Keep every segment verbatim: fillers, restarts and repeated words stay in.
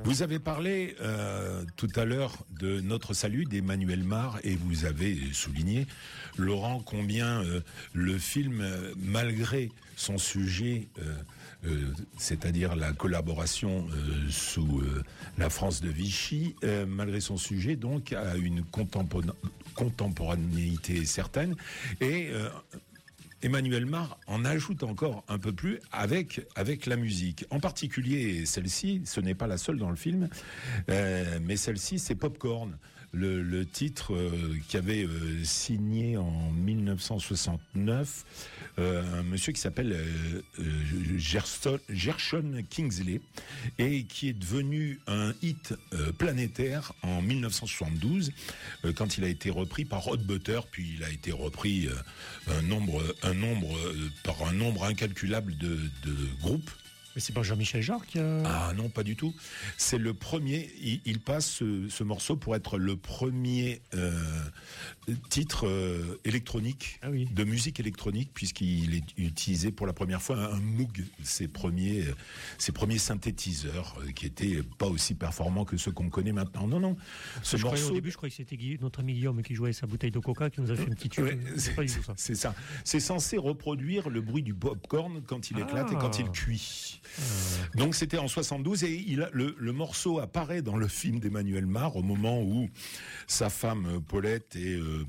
Vous avez parlé euh, tout à l'heure de Notre Salut d'Emmanuel Mar et vous avez souligné, Laurent, combien euh, le film, euh, malgré son sujet, euh, euh, c'est-à-dire la collaboration euh, sous euh, la France de Vichy, euh, malgré son sujet, donc, a une contempora- contemporanéité certaine et euh, Emmanuel Mar en ajoute encore un peu plus avec avec la musique. En particulier celle-ci, ce n'est pas la seule dans le film, euh, mais celle-ci c'est Popcorn, le, le titre euh, qui avait euh, signé en mille neuf cent soixante-neuf euh, un monsieur qui s'appelle euh, euh, Gerson, Gershon Kingsley et qui est devenu un hit euh, planétaire en mille neuf cent soixante-douze euh, quand il a été repris par Rod Butter, puis il a été repris euh, un nombre un nombre euh, par un nombre incalculable de, de groupes. Mais c'est pas Jean-Michel Jarre qui a... Ah non, pas du tout. C'est le premier, il, il passe ce, ce morceau pour être le premier euh, titre euh, électronique, ah oui. de musique électronique, puisqu'il est utilisé pour la première fois un, un Moog, ses premiers, ses premiers synthétiseurs, euh, qui étaient pas aussi performants que ceux qu'on connaît maintenant. Non, non. Ce je morceau... croyais, au début, je croyais que c'était Guy, notre ami Guillaume qui jouait sa bouteille de coca, qui nous a fait un petit tube. Ouais, c'est, pas du tout ça. C'est ça. C'est censé reproduire le bruit du popcorn quand il éclate ah. et quand il cuit. Euh... Donc c'était en soixante-douze et il a, le, le morceau apparaît dans le film d'Emmanuel Mar au moment où sa femme Paulette est... Euh,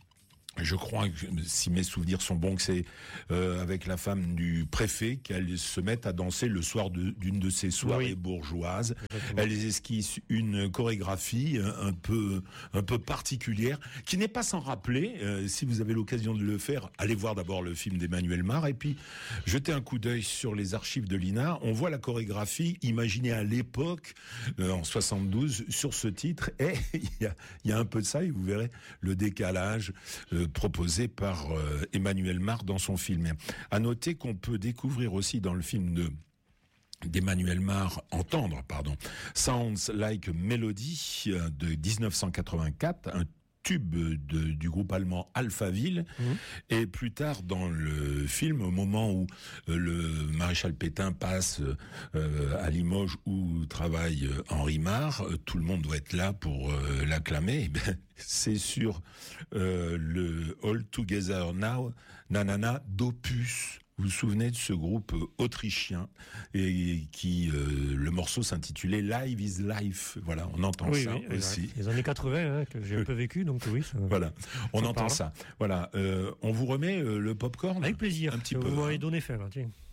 je crois que, si mes souvenirs sont bons, que c'est euh, avec la femme du préfet qu'elles se mettent à danser le soir de, d'une de ces soirées oui. bourgeoises. Exactement. Elles esquissent une chorégraphie un, un peu un peu particulière, qui n'est pas sans rappeler, euh, si vous avez l'occasion de le faire, allez voir d'abord le film d'Emmanuel Mar, et puis jetez un coup d'œil sur les archives de l'I N A. On voit la chorégraphie imaginée à l'époque, euh, en soixante-douze, sur ce titre, et il y a, y a un peu de ça, et vous verrez le décalage euh, proposé par euh, Emmanuel Mar dans son film. À noter qu'on peut découvrir aussi dans le film de d'Emmanuel Mar, entendre, pardon, Sounds Like a Melody de dix-neuf cent quatre-vingt-quatre, un tube de, du groupe allemand Alphaville, mmh. et plus tard dans le film, au moment où euh, le maréchal Pétain passe euh, à Limoges où travaille euh, Henri Mar, euh, tout le monde doit être là pour euh, l'acclamer. Eh bien, c'est sur euh, le All Together Now, nanana, d'Opus. Vous vous souvenez de ce groupe autrichien et qui euh, le morceau s'intitulait Live is Life. Voilà, on entend oui, ça oui, aussi. Les années quatre-vingts hein, que j'ai un peu vécu, donc oui. Ça, voilà, on ça entend parle. ça. Voilà, euh, on vous remet euh, le popcorn. Avec plaisir. Un petit vous peu. Vous m'avez donné faim, là, tiens.